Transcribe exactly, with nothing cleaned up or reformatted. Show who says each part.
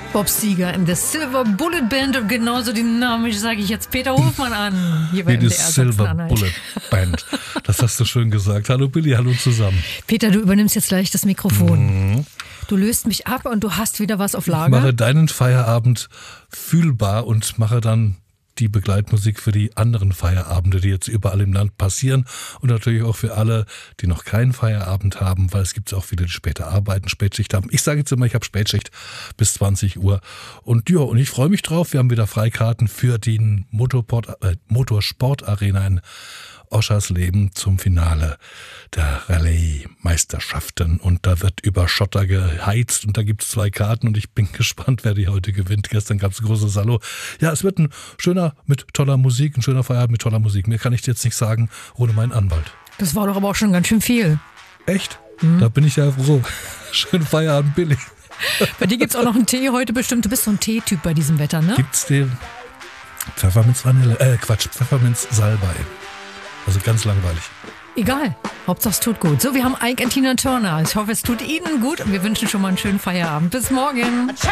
Speaker 1: Bob Seger in The Silver Bullet Band und genauso dynamisch sage ich jetzt Peter Hofmann an. Hier bei
Speaker 2: Wie die Silver Bullet Band. Das hast du schön gesagt. Hallo Billy, hallo zusammen.
Speaker 1: Peter, du übernimmst jetzt gleich das Mikrofon. Mhm. Du löst mich ab und du hast wieder was auf Lager.
Speaker 2: Ich mache deinen Feierabend fühlbar und mache dann die Begleitmusik für die anderen Feierabende, die jetzt überall im Land passieren und natürlich auch für alle, die noch keinen Feierabend haben, weil es gibt auch viele, die später arbeiten, Spätschicht haben. Ich sage jetzt immer, ich habe Spätschicht bis zwanzig Uhr und ja, und ich freue mich drauf. Wir haben wieder Freikarten für die Motorsport, äh, Motorsportarena in Oschersleben zum Finale der Rallye-Meisterschaften und da wird über Schotter geheizt und da gibt es zwei Karten und ich bin gespannt, wer die heute gewinnt. Gestern gab es ein großes Sallo. Ja, es wird ein schöner mit toller Musik, ein schöner Feierabend mit toller Musik. Mehr kann ich jetzt nicht sagen ohne meinen Anwalt.
Speaker 1: Das war doch aber auch schon ganz schön viel.
Speaker 2: Echt? Mhm. Da bin ich ja froh. Schönen Feierabend, Billy.
Speaker 1: Bei dir gibt es auch noch einen Tee heute bestimmt. Du bist so ein Teetyp bei diesem Wetter, ne?
Speaker 2: Gibt's den Pfefferminz Vanille, äh Quatsch, Pfefferminz Salbei. Also ganz langweilig.
Speaker 1: Egal, Hauptsache es tut gut. So, wir haben Ike und Tina Turner. Ich hoffe, es tut Ihnen gut und wir wünschen schon mal einen schönen Feierabend. Bis morgen.